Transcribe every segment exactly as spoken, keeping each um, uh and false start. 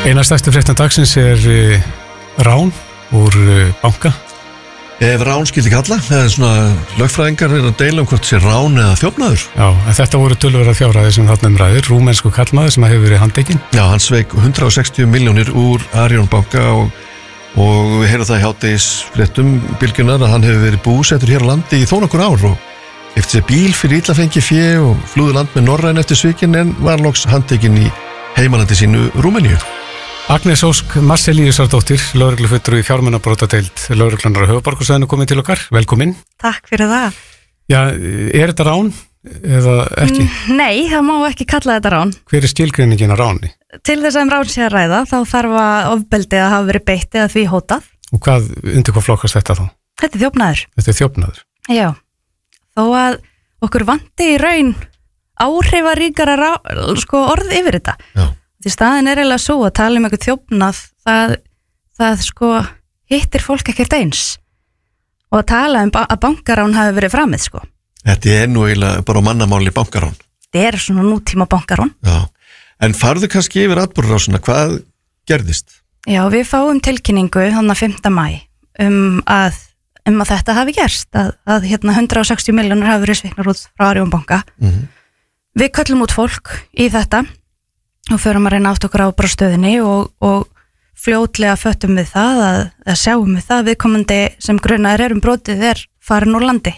Eina stærstu fréttin dagsins er uh, rán úr uh, banka. Ef rán skildi kalla, það er svona lögfræðingar er að deila um hvort sé rán eða þjófnaður. Já, en þetta voru töluverðar fjárhæðir sem þarna um ræðir, rúmensku kallmaður sem hefur verið handtekinn. Já, hann sveik hundrað og sextíu milljónir úr Arion banka og, og við heyrum það í hádegisfréttum Bylgjunnar að hann hefur verið búsettur hér á landi í þó nokkur ár og eftir sér bíl fyrir illa fengi fé og flúði land með Norræn eftir svikin en var loks handtekinn í heimalandi sínu Rúmeníu. Agnes Ósk Marselíusardóttir, lögreglufulltrúi í fjármunabrótadeild lögreglunar á höfuðborgarsvæðinu komið til okkar. Velkomin. Takk fyrir það. Já, er þetta rán eða ekki? Mm, nei, það má ekki kalla þetta rán. Hver er skilgreiningin á ráni? Til þess að um rán sé að ræða, þá þarf að ofbeldi að hafa verið beitt eða því hótað. Og hvað, undir hvað flokkast þetta þá? Þetta er þjófnaður. Þetta er þjófnaður? Já, þó að okkur vanti í raun áhrifaríkara rá, sko, orð yfir þetta. Já. Því staðin er eiginlega svo að tala um eitthvað þjófnað, það, það sko hittir fólk ekkert eins og að tala um að bankarán hafi verið framið sko. Þetta er nú eiginlega bara á mannamáli bankarán. Þetta er svona nútíma bankarán. Já, en farðu kannski yfir atburðarásina, hvað gerðist? Já, við fáum tilkynningu þannig að fimmta maí um að, um að þetta hafi gerst, að, að hérna hundrað og sextíu milljónir hafi verið sviknar út frá Arion banka. Mm-hmm. Við köllum út fólk í þetta og förum að reyna átt okkur á bara stöðinni og, og fljótlega föttum við það að, að sjáum við það viðkomandi sem grunaður er um brotið er farin úr landi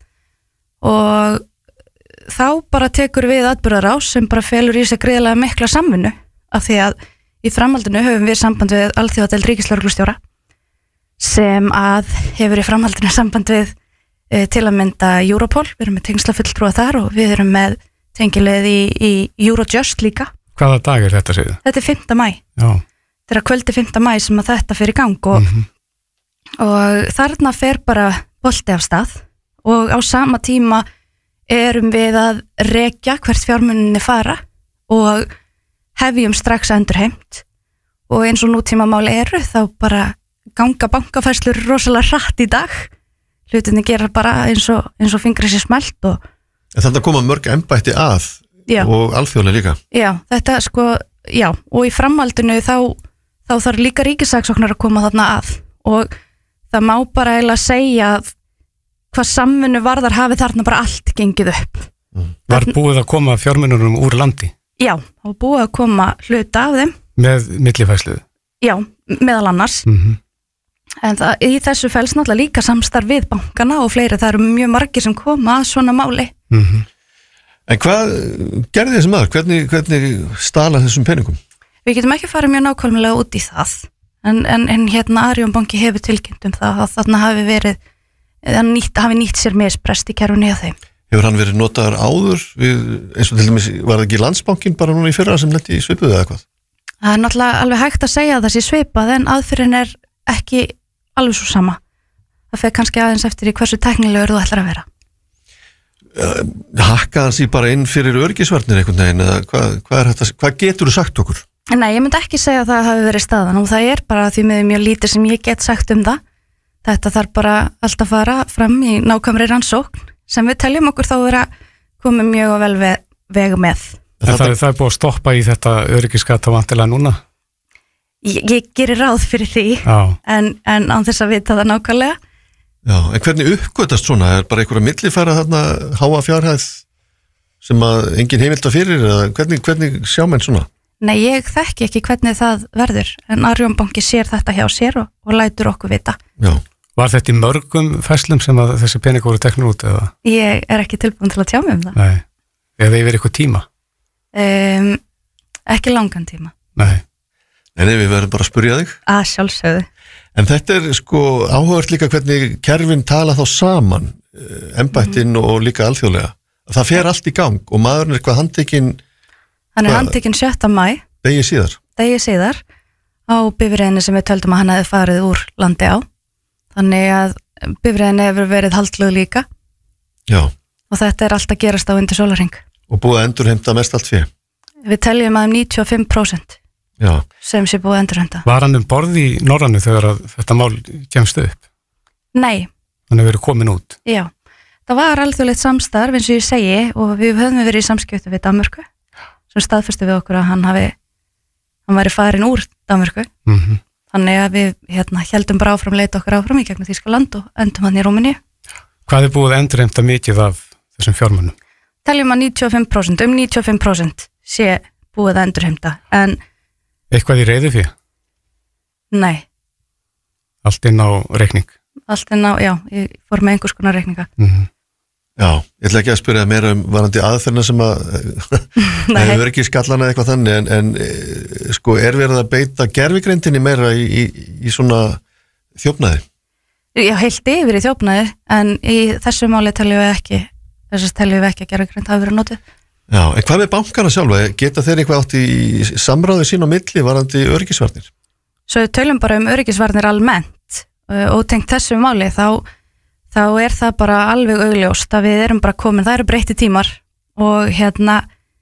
og þá bara tekur við atburðarás sem bara felur í sig gríðarlega mikla samvinnu af því að í framhaldinu höfum við samband við alþjóðadeild ríkislögreglustjóra sem að hefur í framhaldinu samband við e, til að mynda Europol, við erum með tengslafulltrúa þar og við erum með tengilið í, í Eurojust líka. Hvaða dag er þetta segðu? Þetta er fimmta maí. Já. Þetta er að kvöldi fimmta maí sem að þetta fer í gang og, Mm-hmm. og þarna fer bara bolti af stað og á sama tíma erum við að rekja hvert fjármunni fara og hefjum strax endurheimt og eins og nútíma máli eru þá bara ganga bankafærslur rosalega hratt í dag. Hlutinni gera bara eins og, eins og fingri sér smelt og En þannig að koma mörg embætti að Já. og alþjóðlega líka. Já, þetta sko, já, og í framhaldinu þá, þá þarf líka ríkissaksóknar að koma þarna að og það má bara eiginlega segja hvað samvinnu varðar hafi þarna bara allt gengið upp. Mm. Var búið að koma fjármununum úr landi? Já, það var búið að koma hluta af þeim. Með millifærsluðu? Já, meðal annars. Mm-hmm. En það, í þessu felst náttúrulega líka samstarf við bankana og fleiri, það eru mjög margir sem koma að svona máli. Mm-hmm. En hvað gerði þessi maður? Hvernig, hvernig stala þessum peningum? Við getum ekki farið mjög nákvæmlega út í það en, en, en hérna Arion banki hefur tilkynnt um það að þarna hafi verið nýtt, hafi nýtt sér misbrest í kerfunni að þeim. Hefur hann verið notaður áður við, eins og til dæmis var það ekki Landsbankinn bara núna í fyrra sem lenti í svipuðu eða hvað? Það er náttúrulega alveg hægt að segja að það sé svipað en aðferðin er ekki alveg svo sama. Það fer kannski aðeins eftir í hversu teknilegur þú ætlar að vera. Uh, hakka hans í bara inn fyrir örgisvarnir einhvern veginn eða hvað, hvað, er þetta, hvað getur þú sagt okkur? Nei, ég myndi ekki segja að það hafi verið staðan og það er bara því með mjög lítið sem ég get sagt um það. Þetta þarf bara alltaf að fara fram í nákvæmri rannsókn sem við teljum okkur þá vera komið mjög vel ve vega með. Það, það, það er búið að stoppa í þetta örgisgat á vantilega núna? Ég, ég gerir ráð fyrir því en, en án þess að vita það nákvæmlega. Já, en hvernig uppgötast svona? Er bara einhverja millifæra þarna háa fjárhæð sem að engin heimild var fyrir eða hvernig, hvernig sjá menn svona? Nei, ég þekki ekki hvernig það verður en Arion banki sér þetta hjá sér og, og lætur okkur vita. Já. Var þetta í mörgum færslum sem að þessi pening voru teknur út eða? Ég er ekki tilbúin til að tjá mig um það. Nei, eða yfir eitthvað tíma? Um, ekki langan tíma. Nei. En ef við verðum bara að spyrja þig? Að sjálfsögðu. En þetta er sko áhugavert líka hvernig kerfin tala þá saman, embættin mm. og líka alþjóðlega. Það fer allt í gang og maðurinn er hvað handtekinn... Hann er handtekinn sjötta maí. Degi síðar. Degi síðar á bifreiðinni sem við töldum að hann hefði farið úr landi á. Þannig að bifreiðinni hefur verið haldlög líka. Já. Og þetta er allt að gerast á undir sólarhring. Og búið að endurheimta mest allt fyrir? Við teljum að um níutíu og fimm prósent. Já. Sem sé búið að endurheimta. Var hann um borð í Norrænu þegar að þetta mál kemst upp? Nei. Hann hefur verið komin út? Já. Það var alþjóðlegt samstarf eins og ég segi og við höfum verið í samskipti við Danmörku sem staðfestu við okkur að hann hafi hann væri farin úr Danmörku mm-hmm. þannig að við hérna heldum bara áfram leita okkur áfram í gegnum Þýskaland og endum hann í Rúmeníu. Hvað er búið að endurheimta mikið af þessum fjármunum? Teljum að níutíu og fimm prósent, um níutíu og fimm prósent sé búið að endurheimta, en eitthvað í reiðufé? Nei. Allt inn á reikning? Allt inn á, já, ég fór með einhvers konar reikninga. Mm-hmm. Já, ég ætla ekki að spyrja meira um varandi aðferðina sem að hefur ekki skallana eða eitthvað þannig en, en sko er verið að beita gervigreindinni meira í, í, í svona þjófnaði? Já, heilt yfir í þjófnaði en í þessu máli teljum við ekki þess að teljum við ekki að gervigreind hafi verið notið. Já, en hvað með bankana sjálfa? Geta þeir eitthvað átt í samráði sín á milli varandi öryggisvarnir? Svo við töljum bara um öryggisvarnir almennt og tengt þessu máli þá þá er það bara alveg augljóst að við erum bara komin, það eru breytti tímar og hérna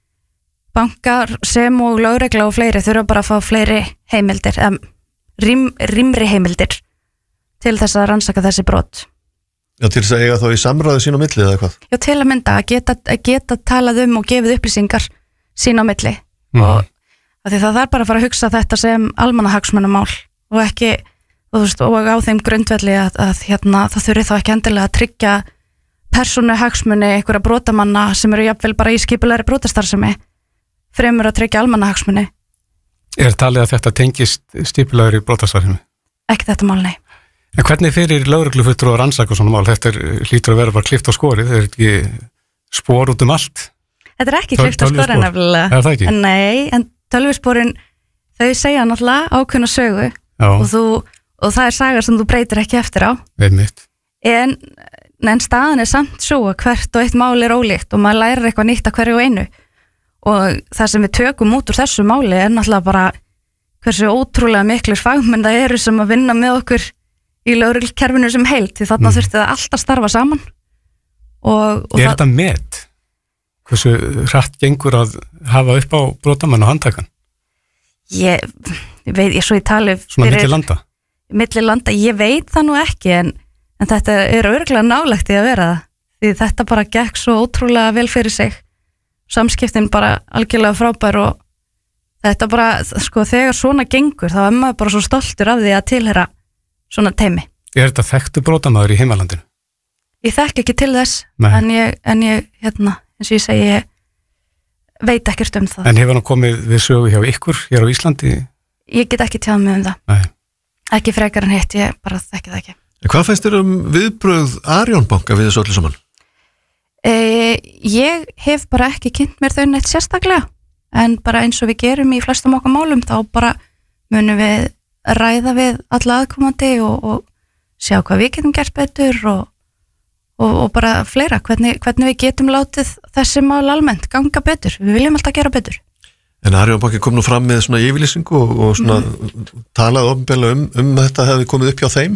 bankar sem og lögregla og fleiri þurfa bara að fá fleiri heimildir um, rým, rýmri heimildir til þess að rannsaka þessi brot. Já, til þess að eiga þá í samráði sín á milli eða hvað? Já, til að mynda að geta, að geta talað um og gefið upplýsingar sín á milli mm. og að því það þarf bara að fara að hugsa þetta sem almannahagsmunamál og ekki og, veist, og á þeim grundvelli að, að hérna, það þurfi þá ekki endilega að tryggja persónuhagsmuni einhverja brotamanna sem eru jafnvel bara í skipulegri brotastarfsemi fremur að tryggja almannahagsmuni. Er talið að þetta tengist skipulegri brotastarfsemi? Ekki þetta mál, nei. En hvernig fyrir lögreglufulltrúar að rannsaka svona mál? Þetta er, hlýtur að vera bara klippt á skori, þetta er ekki spor út um allt? Þetta er ekki klippt á skori nefnilega. Er það ekki? En nei, en tölvusporin þau segja náttúrulega ákveðna sögu og þú og það er saga sem þú breytir ekki eftir á. Einmitt. En, en staðan er samt svo að hvert og eitt mál er ólíkt og maður lærir eitthvað nýtt að hverju og einu og það sem við tökum út úr þessu máli er náttúrulega bara hversu ótrúlega miklir fagmenn það eru sem að vinna með okkur í lögreglukerfinu sem heild því þarna mm. þurfti það alltaf starfa saman og, og Er þetta met? Hversu hratt gengur að hafa upp á brotamann og handtakan? Ég, ég veit, ég svo ég tali Svona milli landa? milli landa, ég veit það nú ekki en, en þetta er örugglega nálægt í að vera það, því þetta bara gekk svo ótrúlega vel fyrir sig samskiptin bara algjörlega frábær og þetta bara, sko, þegar svona gengur, þá er maður bara svo stoltur af því að tilheyra svona teimi. Er þetta þekktu brotamaður í heimalandinu? Ég þekk ekki til þess en ég, en ég, hérna, eins og ég segi ég veit ekkert um það. En hefur hann komið við sögu hjá ykkur hér á Íslandi? Ég get ekki tjáð mig um það. Nei. Ekki frekar en hitt, ég bara þekki það ekki. Hvað finnst þér um viðbrögð Arion banka við þessu öllu saman? E, ég hef bara ekki kynnt mér þau neitt sérstaklega en bara eins og við gerum í flestum okkar málum þá bara munum við ræða við alla aðkomandi og, og sjá hvað við getum gert betur og, og, og bara fleira, hvernig, hvernig við getum látið þessi mál almennt ganga betur. Við viljum alltaf gera betur. En Arion banki kom nú fram með svona yfirlýsingu og, og svona mm. talaði ofnbeglega um, um þetta hefði komið upp hjá þeim?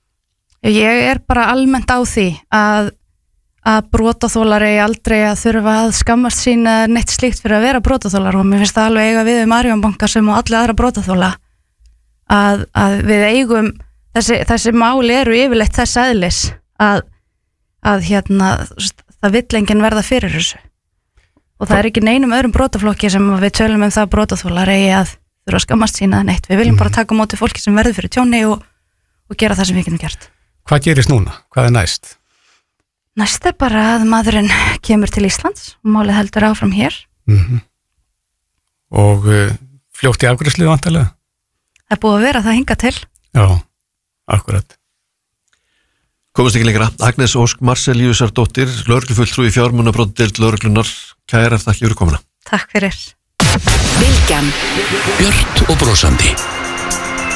Ég er bara almennt á því að, að brotaþólari aldrei að þurfa að skammast sín neitt slíkt fyrir að vera brotaþólar og mér finnst það alveg eiga við um Arion banka sem og allir aðra brotaþóla að, að við eigum þessi, þessi máli eru yfirleitt þess eðlis að, að hérna, það vill enginn verða fyrir þessu. Og það er ekki neinum öðrum brotaflokki sem við tölum um það brotaþólar eigi að þurfa að skammast sína neitt. Við viljum bara taka á móti fólki sem verður fyrir tjóni og, og gera það sem við getum gert. Hvað gerist núna? Hvað er næst? Næst er bara að maðurinn kemur til Íslands og málið heldur áfram hér. Mm-hmm. Og uh, fljótt í afgreiðslu vantarlega? Það er búið að vera það hinga til. Já, akkurat. Komast ekki lengra. Agnes Ósk Marselíusardóttir, lögreglufulltrúi í fjármunabrottadeild lögreglunnar. Kærar þakkir fyrir komuna. Takk fyrir. Bylgjan. Björt og brosandi.